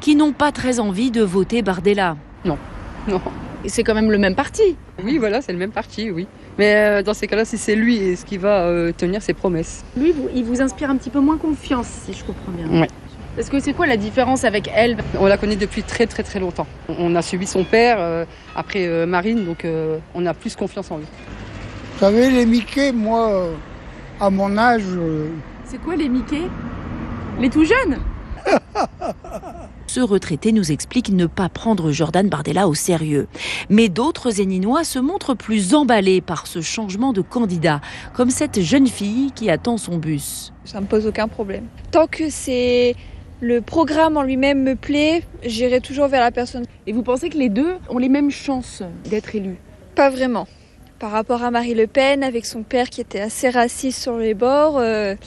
qui n'ont pas très envie de voter Bardella. Non. Et c'est quand même le même parti. Oui, voilà, c'est le même parti, oui. Mais dans ces cas-là, si c'est lui, est-ce qu'il va tenir ses promesses? Lui, il vous inspire un petit peu moins confiance, si je comprends bien. Oui. Parce que c'est quoi la différence avec elle? On la connaît depuis très très très longtemps. On a suivi son père, après Marine, donc on a plus confiance en lui. Vous savez, les Mickey, moi, à mon âge... C'est quoi les Mickey? Les tout jeunes? Ce retraité nous explique ne pas prendre Jordan Bardella au sérieux. Mais d'autres Zéninois se montrent plus emballés par ce changement de candidat, comme cette jeune fille qui attend son bus. Ça me pose aucun problème. Tant que le programme en lui-même me plaît, j'irai toujours vers la personne. Et vous pensez que les deux ont les mêmes chances d'être élus? Pas vraiment. Par rapport à Marie Le Pen, avec son père qui était assez raciste sur les bords,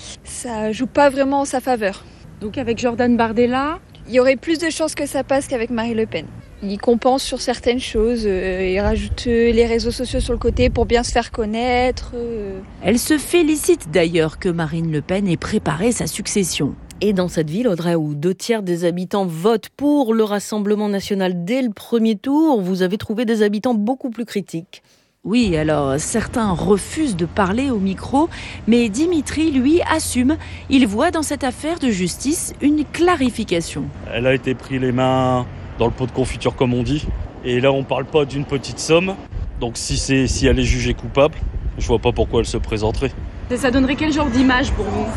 ça joue pas vraiment en sa faveur. Donc avec Jordan Bardella, il y aurait plus de chances que ça passe qu'avec Marie Le Pen. Il compense sur certaines choses, il rajoute les réseaux sociaux sur le côté pour bien se faire connaître. Elle se félicite d'ailleurs que Marine Le Pen ait préparé sa succession. Et dans cette ville, Audrey, où 2/3 des habitants votent pour le Rassemblement national dès le premier tour, vous avez trouvé des habitants beaucoup plus critiques. Oui, alors certains refusent de parler au micro, mais Dimitri, lui, assume. Il voit dans cette affaire de justice une clarification. Elle a été prise les mains dans le pot de confiture, comme on dit. Et là, on ne parle pas d'une petite somme. Donc si elle est jugée coupable, je vois pas pourquoi elle se présenterait. Et ça donnerait quel genre d'image pour vous?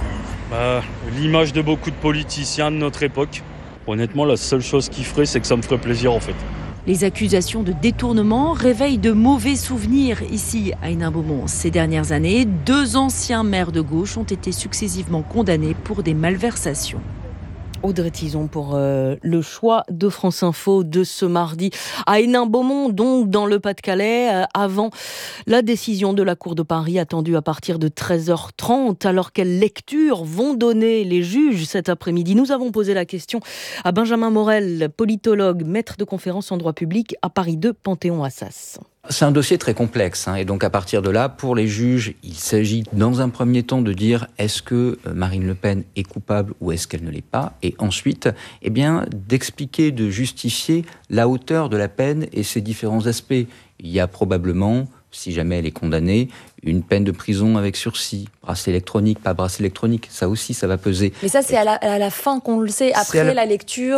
L'image de beaucoup de politiciens de notre époque. Honnêtement, la seule chose qui ferait, c'est que ça me ferait plaisir en fait. Les accusations de détournement réveillent de mauvais souvenirs ici à Hénin-Beaumont. Ces dernières années, 2 anciens maires de gauche ont été successivement condamnés pour des malversations. Audrey Tizon pour le choix de France Info de ce mardi à Hénin-Beaumont, donc dans le Pas-de-Calais, avant la décision de la Cour de Paris attendue à partir de 13h30. Alors quelle lecture vont donner les juges cet après-midi? Nous avons posé la question à Benjamin Morel, politologue, maître de conférence en droit public à Paris 2, Panthéon-Assas. C'est un dossier très complexe, et donc à partir de là, pour les juges, il s'agit dans un premier temps de dire est-ce que Marine Le Pen est coupable ou est-ce qu'elle ne l'est pas, et ensuite, d'expliquer, de justifier la hauteur de la peine et ses différents aspects. Il y a probablement, si jamais elle est condamnée, une peine de prison avec sursis, bracelet électronique, pas bracelet électronique, ça aussi, ça va peser. Mais ça, c'est à la fin qu'on le sait, après la lecture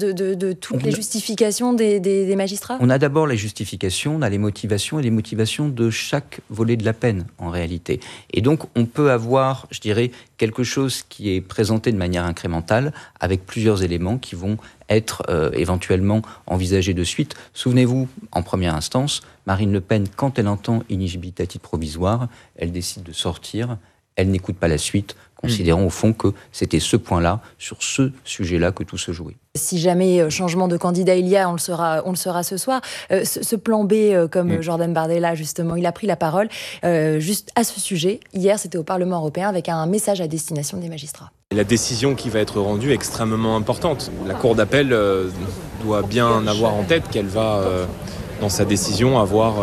de toutes les justifications des magistrats? On a d'abord les justifications, on a les motivations et les motivations de chaque volet de la peine, en réalité. Et donc, on peut avoir, je dirais, quelque chose qui est présenté de manière incrémentale, avec plusieurs éléments qui vont être éventuellement envisagés de suite. Souvenez-vous, en première instance, Marine Le Pen, quand elle entend inéligibilité à titre provisoire, elle décide de sortir, elle n'écoute pas la suite, considérant au fond que c'était ce point-là, sur ce sujet-là, que tout se jouait. Si jamais changement de candidat il y a, on le saura ce soir. Ce plan B, comme Jordan Bardella, justement, il a pris la parole juste à ce sujet. Hier, c'était au Parlement européen avec un message à destination des magistrats. La décision qui va être rendue est extrêmement importante. La Cour d'appel doit bien avoir en tête qu'elle va, dans sa décision, avoir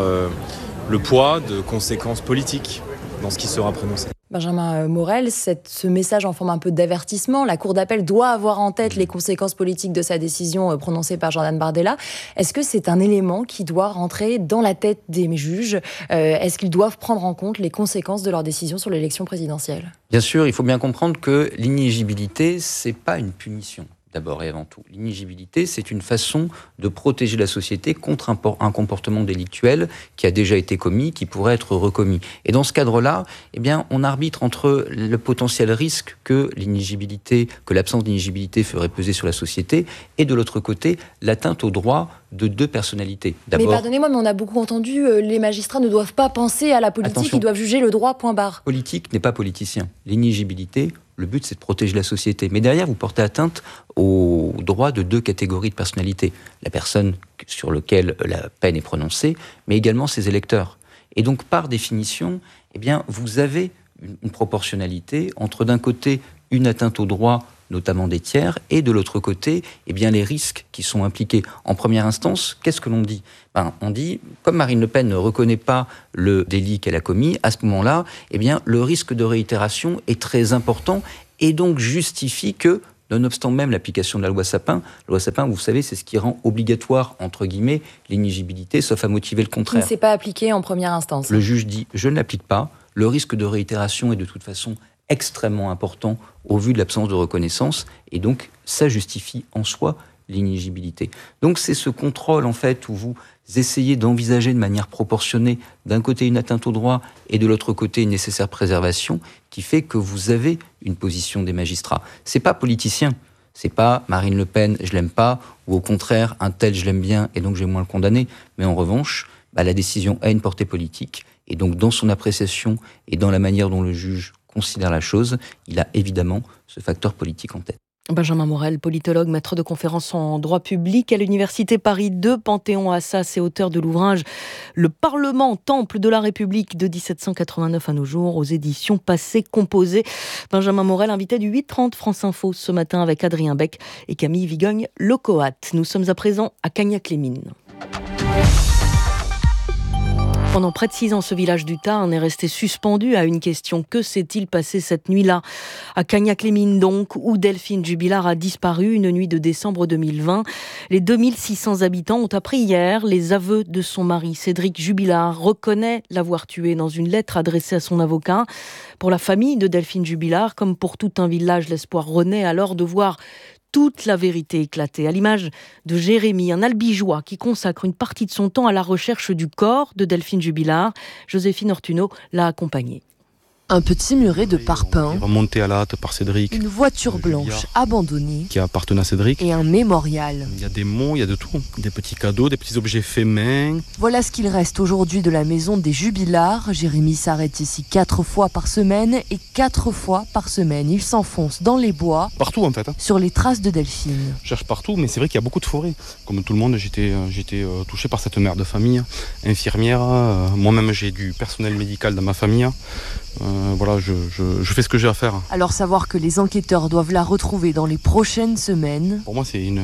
le poids de conséquences politiques dans ce qui sera prononcé. Benjamin Morel, ce message en forme un peu d'avertissement. La Cour d'appel doit avoir en tête les conséquences politiques de sa décision prononcée par Jordan Bardella. Est-ce que c'est un élément qui doit rentrer dans la tête des juges? Est-ce qu'ils doivent prendre en compte les conséquences de leur décision sur l'élection présidentielle? Bien sûr, il faut bien comprendre que l'inéligibilité, c'est pas une punition. D'abord et avant tout. L'inéligibilité, c'est une façon de protéger la société contre un comportement délictuel qui a déjà été commis, qui pourrait être recommis. Et dans ce cadre-là, on arbitre entre le potentiel risque que l'absence d'inéligibilité ferait peser sur la société, et de l'autre côté, l'atteinte aux droits de 2 personnalités. Mais pardonnez-moi, mais on a beaucoup entendu, les magistrats ne doivent pas penser à la politique, attention, ils doivent juger le droit, point barre. Politique n'est pas politicien. L'inéligibilité, le but, c'est de protéger la société. Mais derrière, vous portez atteinte aux droits de 2 catégories de personnalités. La personne sur laquelle la peine est prononcée, mais également ses électeurs. Et donc, par définition, vous avez une proportionnalité entre, d'un côté, une atteinte aux droits, notamment des tiers, et de l'autre côté, les risques qui sont impliqués. En première instance, qu'est-ce que l'on dit ? On dit, comme Marine Le Pen ne reconnaît pas le délit qu'elle a commis, à ce moment-là, le risque de réitération est très important et donc justifie que nonobstant même l'application de la loi Sapin. La loi Sapin, vous savez, c'est ce qui rend obligatoire, entre guillemets, l'inéligibilité, sauf à motiver le contraire. Il ne s'est pas appliqué en première instance. Le juge dit « je ne l'applique pas ». Le risque de réitération est de toute façon extrêmement important au vu de l'absence de reconnaissance, et donc ça justifie en soi l'inéligibilité. Donc c'est ce contrôle en fait où vous essayez d'envisager de manière proportionnée d'un côté une atteinte au droit et de l'autre côté une nécessaire préservation qui fait que vous avez une position des magistrats. C'est pas politicien, c'est pas Marine Le Pen je l'aime pas ou au contraire un tel je l'aime bien et donc je vais moins le condamner, mais en revanche la décision a une portée politique et donc dans son appréciation et dans la manière dont le juge considère la chose, il a évidemment ce facteur politique en tête. Benjamin Morel, politologue, maître de conférences en droit public à l'Université Paris 2, Panthéon-Assas et auteur de l'ouvrage « Le Parlement, temple de la République de 1789 à nos jours » aux éditions Passé Composé. Benjamin Morel, invité du 8h30 France Info ce matin avec Adrien Beck et Camille Vigogne-Lecoat. Nous sommes à présent à Cagnac-les-Mines. Pendant près de 6 ans, ce village du Tarn est resté suspendu à une question. Que s'est-il passé cette nuit-là ? À Cagnac-les-Mines donc, où Delphine Jubilard a disparu une nuit de décembre 2020. Les 2600 habitants ont appris hier les aveux de son mari. Cédric Jubilard reconnaît l'avoir tué dans une lettre adressée à son avocat. Pour la famille de Delphine Jubilard, comme pour tout un village, l'espoir renaît alors de voir toute la vérité éclatée, à l'image de Jérémy, un albigeois qui consacre une partie de son temps à la recherche du corps de Delphine Jubilard. Joséphine Ortuno l'a accompagnée. Un petit muret de parpaing, remonté à la hâte par Cédric, une voiture blanche abandonnée qui appartenait à Cédric, et un mémorial. Il y a des mots, il y a de tout, des petits cadeaux, des petits objets faits main. Voilà ce qu'il reste aujourd'hui de la maison des Jubilard. Jérémy s'arrête ici 4 fois par semaine et 4 fois par semaine, il s'enfonce dans les bois, partout en fait, sur les traces de Delphine. Je cherche partout, mais c'est vrai qu'il y a beaucoup de forêts. Comme tout le monde, j'étais touché par cette mère de famille, infirmière. Moi-même, j'ai du personnel médical dans ma famille. Voilà, je fais ce que j'ai à faire. Alors savoir que les enquêteurs doivent la retrouver dans les prochaines semaines. Pour moi, c'est une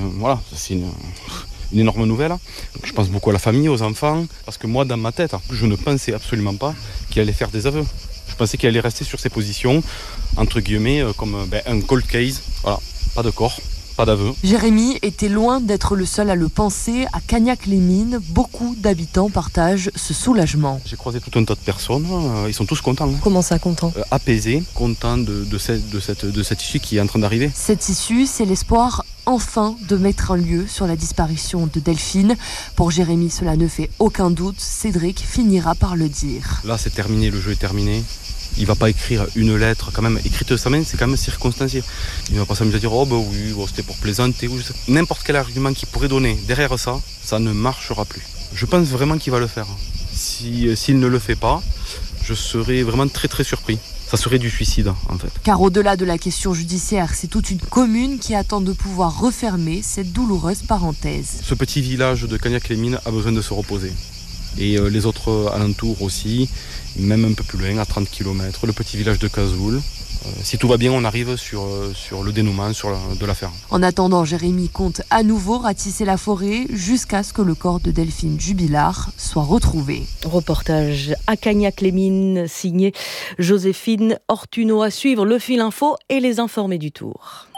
énorme nouvelle. Je pense beaucoup à la famille, aux enfants, parce que moi, dans ma tête, je ne pensais absolument pas qu'il allait faire des aveux. Je pensais qu'il allait rester sur ses positions, entre guillemets, comme un cold case. Voilà, pas de corps. Pas d'aveu. Jérémy était loin d'être le seul à le penser. À Cagnac-les-Mines, beaucoup d'habitants partagent ce soulagement. J'ai croisé tout un tas de personnes, ils sont tous contents. Comment ça, contents ? Apaisés, contents de cette issue qui est en train d'arriver. Cette issue, c'est l'espoir enfin de mettre un lieu sur la disparition de Delphine. Pour Jérémy, cela ne fait aucun doute. Cédric finira par le dire. Là, c'est terminé, le jeu est terminé. Il va pas écrire une lettre, quand même, écrite de sa main, c'est quand même circonstancié. Il va pas s'amuser à dire, oui, c'était pour plaisanter. N'importe quel argument qu'il pourrait donner derrière ça, ça ne marchera plus. Je pense vraiment qu'il va le faire. S'il ne le fait pas, je serais vraiment très très surpris. Ça serait du suicide, en fait. Car au-delà de la question judiciaire, c'est toute une commune qui attend de pouvoir refermer cette douloureuse parenthèse. Ce petit village de Cagnac-les-Mines a besoin de se reposer. Et les autres alentours aussi, même un peu plus loin, à 30 km, le petit village de Cazoul. Si tout va bien, on arrive sur le dénouement de l'affaire. En attendant, Jérémy compte à nouveau ratisser la forêt jusqu'à ce que le corps de Delphine Jubilard soit retrouvé. Reportage à Cagnac-les-Mines, signé Joséphine Ortuno. À suivre le fil info et les informés du tour.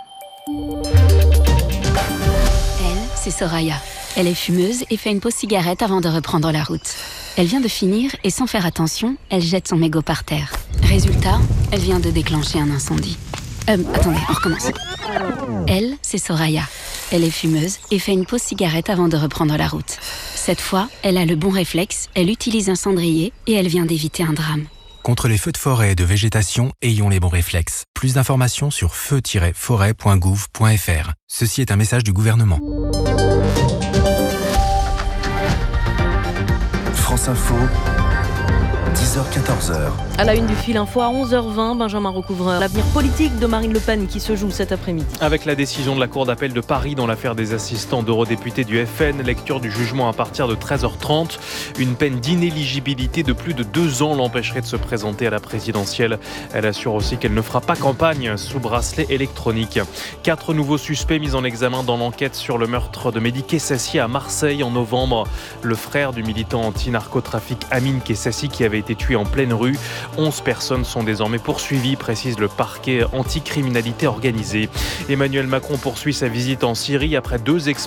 Elle, c'est Soraya. Elle est fumeuse et fait une pause cigarette avant de reprendre la route. Elle vient de finir et sans faire attention, elle jette son mégot par terre. Résultat, elle vient de déclencher un incendie. Attendez, on recommence. Elle, c'est Soraya. Elle est fumeuse et fait une pause cigarette avant de reprendre la route. Cette fois, elle a le bon réflexe, elle utilise un cendrier et elle vient d'éviter un drame. Contre les feux de forêt et de végétation, ayons les bons réflexes. Plus d'informations sur feu-forêt.gouv.fr. Ceci est un message du gouvernement. France Info, 10h-14h. À la une du fil info à 11h20, Benjamin Recouvreur. L'avenir politique de Marine Le Pen qui se joue cet après-midi. Avec la décision de la Cour d'appel de Paris dans l'affaire des assistants d'eurodéputés du FN, lecture du jugement à partir de 13h30. Une peine d'inéligibilité de plus de 2 ans l'empêcherait de se présenter à la présidentielle. Elle assure aussi qu'elle ne fera pas campagne sous bracelet électronique. 4 nouveaux suspects mis en examen dans l'enquête sur le meurtre de Mehdi Kessassi à Marseille en novembre. Le frère du militant anti-narcotrafic Amine Kessassi qui avait été été tué en pleine rue. 11 personnes sont désormais poursuivies, précise le parquet anticriminalité organisée. Emmanuel Macron poursuit sa visite en Syrie après 2 explosions